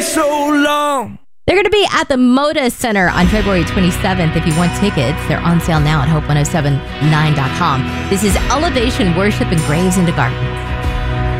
stay so long. They're going to be at the Moda Center on February 27th. If you want tickets, they're on sale now at hope1079.com. This is Elevation Worship and Graves into Gardens.